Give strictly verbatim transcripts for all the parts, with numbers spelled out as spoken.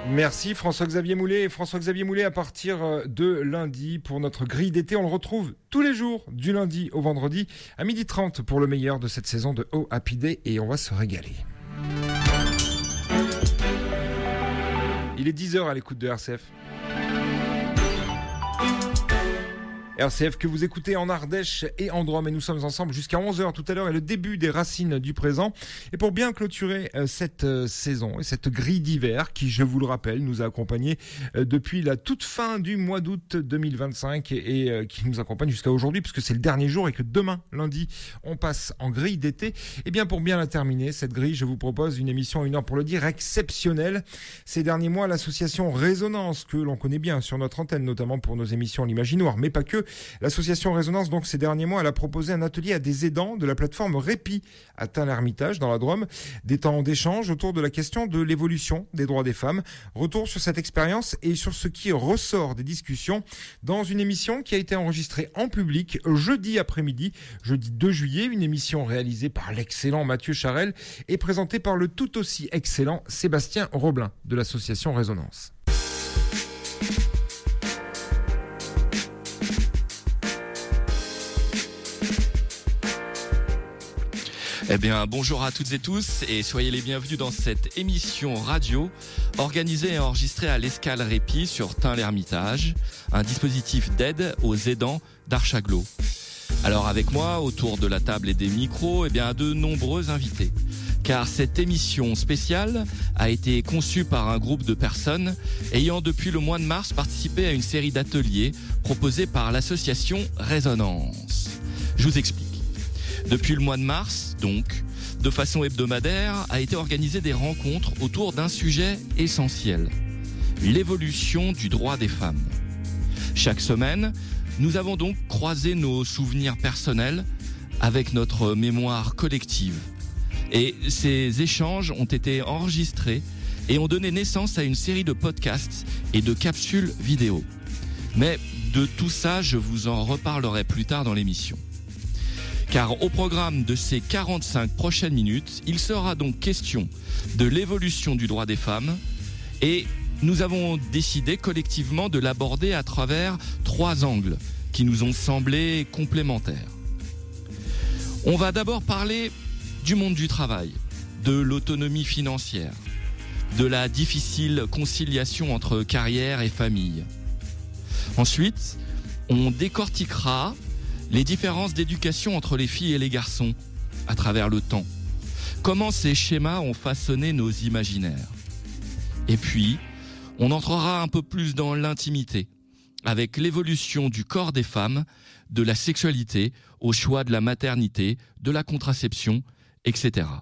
Merci François-Xavier Moulet. François-Xavier Moulet à partir de lundi pour notre grille d'été. On le retrouve tous les jours du lundi au vendredi à midi trente pour le meilleur de cette saison de Oh Happy Day et on va se régaler. Il est dix heures à l'écoute de R C F. R C F que vous écoutez en Ardèche et en Drôme et nous sommes ensemble jusqu'à onze heures tout à l'heure et le début des racines du présent. Et pour bien clôturer euh, cette euh, saison et cette grille d'hiver qui, je vous le rappelle, nous a accompagnés euh, depuis la toute fin du mois d'août deux mille vingt-cinq et, et euh, qui nous accompagne jusqu'à aujourd'hui puisque c'est le dernier jour et que demain, lundi, on passe en grille d'été. Et bien pour bien la terminer, cette grille, je vous propose une émission à une heure pour le dire exceptionnelle. Ces derniers mois, l'association Résonance, que l'on connaît bien sur notre antenne, notamment pour nos émissions L'Imaginoire, mais pas que. L'association Résonance, donc, ces derniers mois, elle a proposé un atelier à des aidants de la plateforme Répit à Tain-l'Hermitage, dans la Drôme. Des temps d'échange autour de la question de l'évolution des droits des femmes. Retour sur cette expérience et sur ce qui ressort des discussions dans une émission qui a été enregistrée en public jeudi après-midi, jeudi deux juillet. Une émission réalisée par l'excellent Mathieu Charel et présentée par le tout aussi excellent Sébastien Roblin de l'association Résonance. Eh bien, bonjour à toutes et tous et soyez les bienvenus dans cette émission radio organisée et enregistrée à l'Escale Répit sur Tain-l'Hermitage, un dispositif d'aide aux aidants d'Archaglo. Alors avec moi, autour de la table et des micros, eh bien, de nombreux invités. Car cette émission spéciale a été conçue par un groupe de personnes ayant depuis le mois de mars participé à une série d'ateliers proposés par l'association Résonance. Je vous explique. Depuis le mois de mars, donc, de façon hebdomadaire, a été organisée des rencontres autour d'un sujet essentiel, l'évolution du droit des femmes. Chaque semaine, nous avons donc croisé nos souvenirs personnels avec notre mémoire collective. Et ces échanges ont été enregistrés et ont donné naissance à une série de podcasts et de capsules vidéo. Mais de tout ça, je vous en reparlerai plus tard dans l'émission. Car au programme de ces quarante-cinq prochaines minutes, il sera donc question de l'évolution du droit des femmes et nous avons décidé collectivement de l'aborder à travers trois angles qui nous ont semblé complémentaires. On va d'abord parler du monde du travail, de l'autonomie financière, de la difficile conciliation entre carrière et famille. Ensuite, on décortiquera les différences d'éducation entre les filles et les garçons à travers le temps. Comment ces schémas ont façonné nos imaginaires. Et puis, on entrera un peu plus dans l'intimité, avec l'évolution du corps des femmes, de la sexualité, au choix de la maternité, de la contraception, et cetera.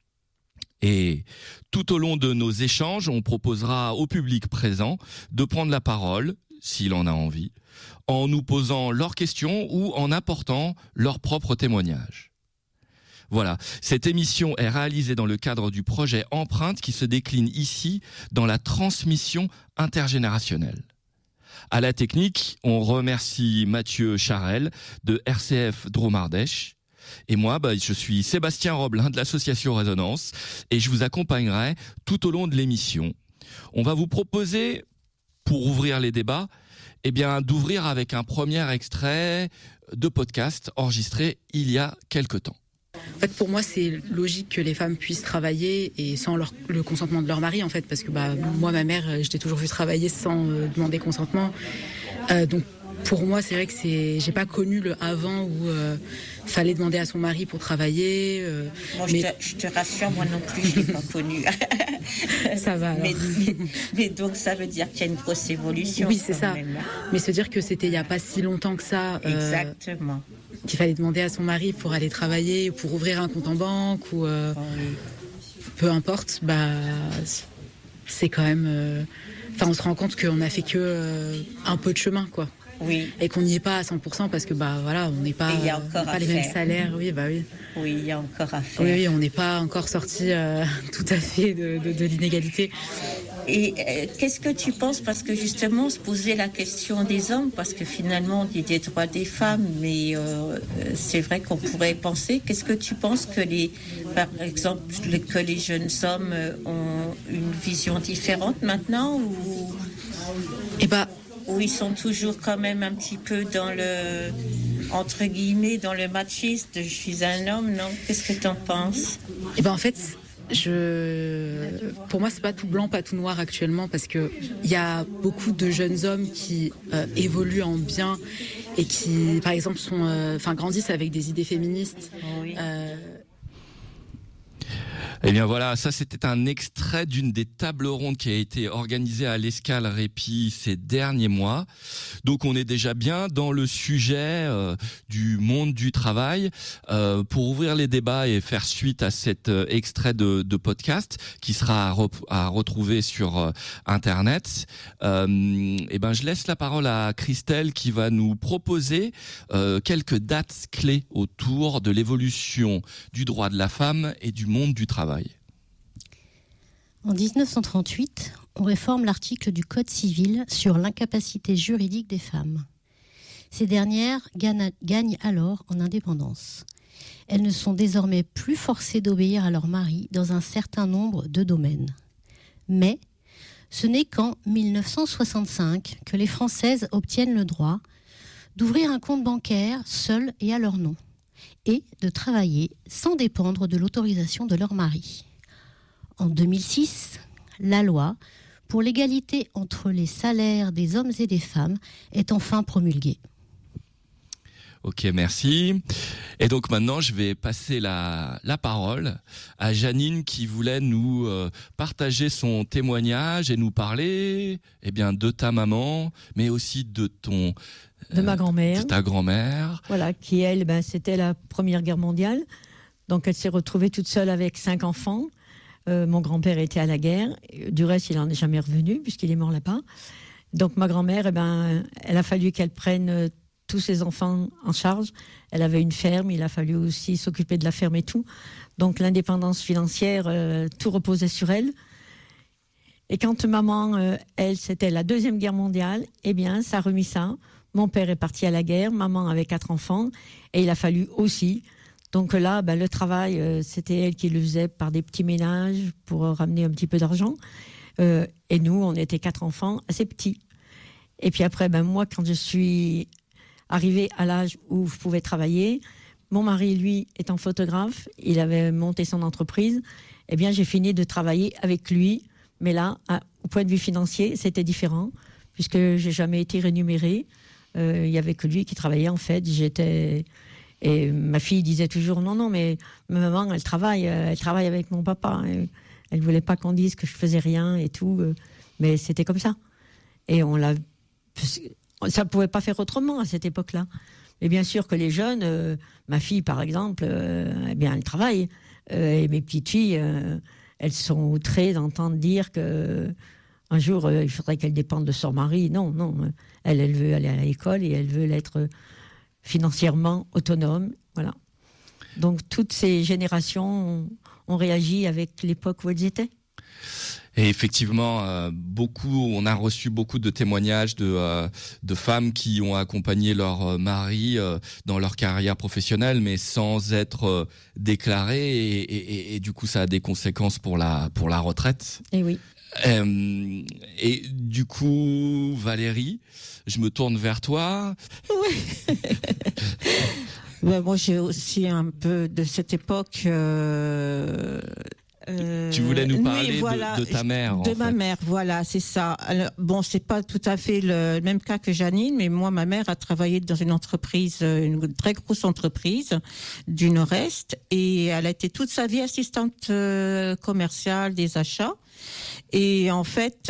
Et tout au long de nos échanges, on proposera au public présent de prendre la parole, s'il en a envie, en nous posant leurs questions ou en apportant leurs propres témoignages. Voilà, cette émission est réalisée dans le cadre du projet Empreinte qui se décline ici dans la transmission intergénérationnelle. À la technique, on remercie Mathieu Charel de R C F Drôme Ardèche. Et moi, bah, je suis Sébastien Roblin de l'association Résonance et je vous accompagnerai tout au long de l'émission. On va vous proposer, pour ouvrir les débats, eh bien, d'ouvrir avec un premier extrait de podcast enregistré il y a quelque temps. En fait, pour moi, c'est logique que les femmes puissent travailler et sans leur, le consentement de leur mari, en fait, parce que bah, moi, ma mère, je l'ai toujours vu travailler sans euh, demander consentement. Euh, donc, pour moi, c'est vrai que c'est, j'ai pas connu le avant où euh, fallait demander à son mari pour travailler. Euh, moi, mais... je, te, je te rassure, moi non plus, je l'ai pas connu. Ça va. Alors. Mais, mais, mais donc, ça veut dire qu'il y a une grosse évolution. Oui, c'est ça. Même. Mais se dire que c'était il y a pas si longtemps que ça. Euh, Exactement. Qu'il fallait demander à son mari pour aller travailler, pour ouvrir un compte en banque ou euh, oh, oui. peu importe, bah c'est quand même. Enfin, euh, on se rend compte qu'on a fait que euh, un peu de chemin, quoi. Oui. Et qu'on n'y est pas à cent pour cent parce que bah voilà, on n'est pas, il y a encore on n'a pas les faire. mêmes salaires, oui bah oui. Oui, il y a encore à faire. Oui, oui on n'est pas encore sorti euh, tout à fait de, de, de l'inégalité. Et euh, qu'est-ce que tu penses, parce que justement, se poser la question des hommes, parce que finalement, on dit des droits des femmes, mais euh, c'est vrai qu'on pourrait penser, qu'est-ce que tu penses que les, par exemple, que les jeunes hommes ont une vision différente maintenant, ou, Eh ben, ou ils sont toujours quand même un petit peu dans le, entre guillemets, dans le machiste, je suis un homme, non? Qu'est-ce que tu en penses? eh ben en fait, je, pour moi, c'est pas tout blanc, pas tout noir actuellement, parce que il y a beaucoup de jeunes hommes qui euh, évoluent en bien et qui, par exemple, sont, euh, enfin, grandissent avec des idées féministes. Oui. Euh, Eh bien voilà, ça c'était un extrait d'une des tables rondes qui a été organisée à l'Escale Répit ces derniers mois. Donc on est déjà bien dans le sujet euh, du monde du travail. Euh, pour ouvrir les débats et faire suite à cet euh, extrait de, de podcast qui sera à, re- à retrouver sur euh, Internet, euh, eh ben je laisse la parole à Christelle qui va nous proposer euh, quelques dates clés autour de l'évolution du droit de la femme et du monde du travail. En dix-neuf cent trente-huit, on réforme l'article du Code civil sur l'incapacité juridique des femmes. Ces dernières gagnent, gagnent alors en indépendance. Elles ne sont désormais plus forcées d'obéir à leur mari dans un certain nombre de domaines. Mais ce n'est qu'en dix-neuf cent soixante-cinq que les Françaises obtiennent le droit d'ouvrir un compte bancaire seul et à leur nom, et de travailler sans dépendre de l'autorisation de leur mari. En deux mille six, la loi pour l'égalité entre les salaires des hommes et des femmes est enfin promulguée. Ok, merci. Et donc maintenant, je vais passer la, la parole à Janine qui voulait nous euh, partager son témoignage et nous parler eh bien, de ta maman, mais aussi de ton... De ma grand-mère. De ta grand-mère. Voilà, qui elle, ben, c'était la Première Guerre mondiale. Donc elle s'est retrouvée toute seule avec cinq enfants. Euh, mon grand-père était à la guerre. Du reste, il n'en est jamais revenu puisqu'il est mort là-bas. Donc ma grand-mère, eh ben, elle a fallu qu'elle prenne euh, tous ses enfants en charge. Elle avait une ferme, il a fallu aussi s'occuper de la ferme et tout. Donc l'indépendance financière, euh, tout reposait sur elle. Et quand maman, euh, elle, c'était la Deuxième Guerre mondiale, eh bien, ça a remis ça. Mon père est parti à la guerre, maman avait quatre enfants, et il a fallu aussi. Donc là, ben, le travail, euh, c'était elle qui le faisait par des petits ménages pour euh, ramener un petit peu d'argent. Euh, et nous, on était quatre enfants assez petits. Et puis après, ben, moi, quand je suis arrivée à l'âge où je pouvais travailler, mon mari, lui, étant photographe, il avait monté son entreprise, eh bien, j'ai fini de travailler avec lui. Mais là, à, au point de vue financier, c'était différent, puisque j'ai jamais été rémunérée. Il euh, y avait que lui qui travaillait, en fait. J'étais... Et ma fille disait toujours, non, non, mais ma maman, elle travaille, elle travaille avec mon papa. Elle ne voulait pas qu'on dise que je faisais rien et tout. Mais c'était comme ça. Et on l'a... Ça ne pouvait pas faire autrement à cette époque-là. Mais bien sûr que les jeunes, euh, ma fille, par exemple, euh, eh bien, elle travaille. Euh, et mes petites filles, euh, elles sont outrées d'entendre dire que un jour, euh, il faudrait qu'elles dépendent de son mari. Non, non. Elle, elle veut aller à l'école et elle veut l'être financièrement autonome, voilà. Donc toutes ces générations ont, ont réagi avec l'époque où elles étaient. Et effectivement, euh, beaucoup, on a reçu beaucoup de témoignages de euh, de femmes qui ont accompagné leur euh, mari euh, dans leur carrière professionnelle, mais sans être euh, déclarées, et, et, et, et du coup, ça a des conséquences pour la pour la retraite. Et oui. Euh, et du coup, Valérie, je me tourne vers toi. Oui. Ben, moi, j'ai aussi un peu de cette époque. Euh, euh, tu voulais nous parler oui, voilà, de, de ta mère. De en ma fait. mère, voilà, c'est ça. Alors, bon, c'est pas tout à fait le même cas que Janine, mais moi, ma mère a travaillé dans une entreprise, une très grosse entreprise du Nord-Est, et elle a été toute sa vie assistante euh, commerciale des achats. Et en fait,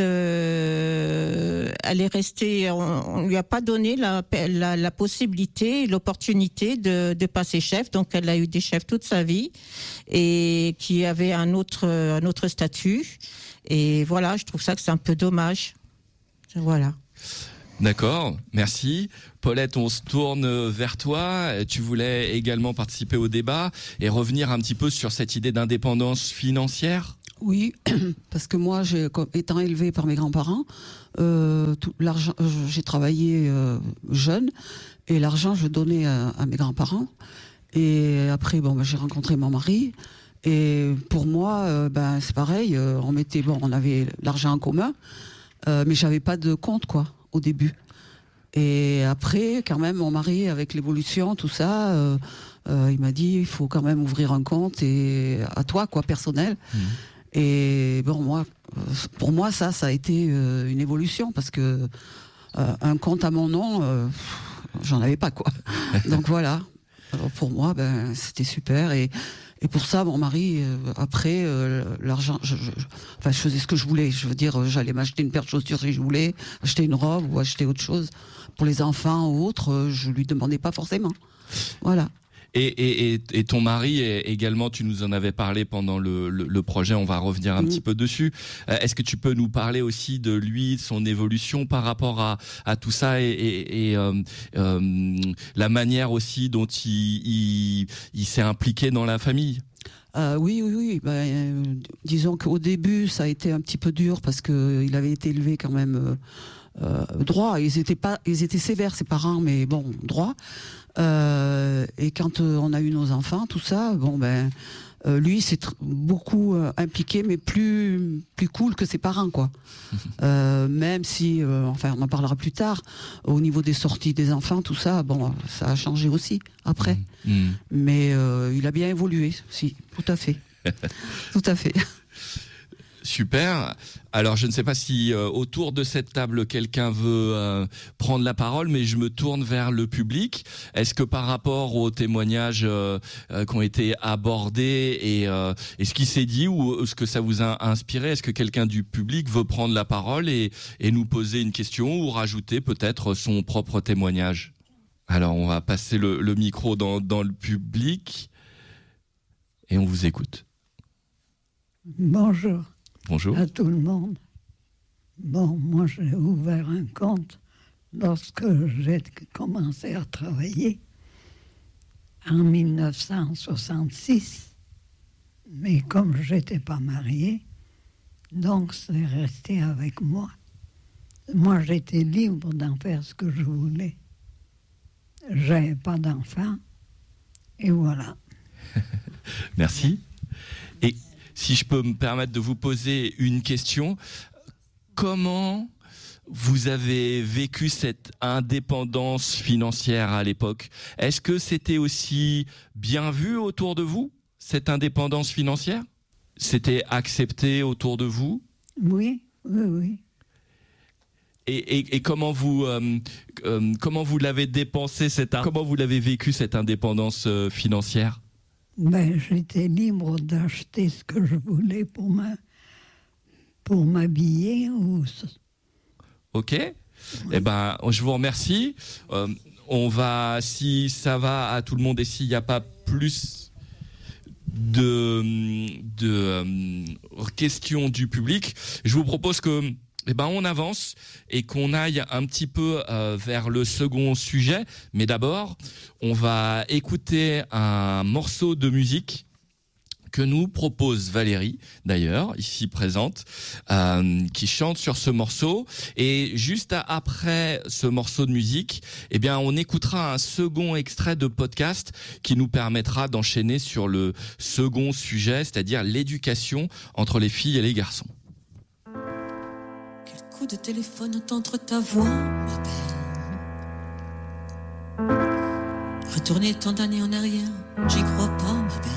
euh, elle est restée. On, on lui a pas donné la, la, la possibilité, l'opportunité de, de passer chef. Donc, elle a eu des chefs toute sa vie et qui avaient un autre, un autre statut. Et voilà, je trouve ça que c'est un peu dommage. Voilà. D'accord, merci. Paulette, on se tourne vers toi. Tu voulais également participer au débat et revenir un petit peu sur cette idée d'indépendance financière ? Oui, parce que moi, j'ai, étant élevée par mes grands-parents, euh, tout l'argent, j'ai travaillé euh, jeune et l'argent, je donnais à, à mes grands-parents. Et après, bon, ben, j'ai rencontré mon mari. Et pour moi, euh, ben, c'est pareil. Euh, on mettait, bon, on avait l'argent en commun, euh, mais j'avais pas de compte, quoi, au début. Et après, quand même, mon mari, avec l'évolution, tout ça, euh, euh, il m'a dit, il faut quand même ouvrir un compte et à toi, quoi, personnel. Mmh. Et bon, moi, pour moi, ça, ça a été euh, une évolution parce que euh, un compte à mon nom, euh, j'en avais pas, quoi. Donc voilà. Alors pour moi, ben, c'était super. Et, et pour ça, mon mari, euh, après, euh, l'argent, je, je, enfin, je faisais ce que je voulais. Je veux dire, j'allais m'acheter une paire de chaussures si je voulais, acheter une robe ou acheter autre chose. Pour les enfants ou autres, je lui demandais pas forcément. Voilà. Et, et, et, et ton mari également, tu nous en avais parlé pendant le, le, le projet, on va revenir un mmh. petit peu dessus. Est-ce que tu peux nous parler aussi de lui, de son évolution par rapport à, à tout ça et, et, et euh, euh, la manière aussi dont il, il, il s'est impliqué dans la famille? Euh, oui, oui, oui. Ben, euh, disons qu'au début, ça a été un petit peu dur parce que il avait été élevé quand même euh, euh, droit. Ils étaient pas, ils étaient sévères ses parents, mais bon, droit. Euh, et quand euh, on a eu nos enfants, tout ça, bon ben, euh, lui s'est tr- beaucoup euh, impliqué, mais plus plus cool que ses parents, quoi. euh, même si, euh, enfin, on en parlera plus tard. Au niveau des sorties des enfants, tout ça, bon, ça a changé aussi après. Mmh. Mais euh, il a bien évolué, si, tout à fait, tout à fait. Super. Alors, je ne sais pas si euh, autour de cette table, quelqu'un veut euh, prendre la parole, mais je me tourne vers le public. Est-ce que par rapport aux témoignages euh, euh, qui ont été abordés et, euh, et ce qui s'est dit ou ce que ça vous a inspiré, est-ce que quelqu'un du public veut prendre la parole et, et nous poser une question ou rajouter peut-être son propre témoignage? Alors, on va passer le, le micro dans, dans le public et on vous écoute. Bonjour. Bonjour. À tout le monde. Bon, moi j'ai ouvert un compte lorsque j'ai commencé à travailler en dix-neuf cent soixante-six. Mais comme je n'étais pas mariée, donc c'est resté avec moi. Moi j'étais libre d'en faire ce que je voulais. J'avais pas d'enfant. Et voilà. Merci. Et si je peux me permettre de vous poser une question, comment vous avez vécu cette indépendance financière à l'époque? Est-ce que c'était aussi bien vu autour de vous, cette indépendance financière? C'était accepté autour de vous? Oui, oui, oui. Et, et, et comment vous euh, euh, comment vous l'avez dépensé cette comment vous l'avez vécu cette indépendance euh, financière? Ben, j'étais libre d'acheter ce que je voulais pour ma, pour m'habiller ou. Ok. Oui. Eh ben, je vous remercie. Euh, on va, si ça va à tout le monde et s'il n'y a pas plus de de euh, questions du public, je vous propose que eh ben on avance et qu'on aille un petit peu euh, vers le second sujet. Mais d'abord, on va écouter un morceau de musique que nous propose Valérie, d'ailleurs, ici présente, euh, qui chante sur ce morceau. Et juste à, après ce morceau de musique, eh bien, on écoutera un second extrait de podcast qui nous permettra d'enchaîner sur le second sujet, c'est-à-dire l'éducation entre les filles et les garçons. Coup de téléphone, entendre ta voix, ma belle. Retourner tant d'années en arrière, j'y crois pas, ma belle.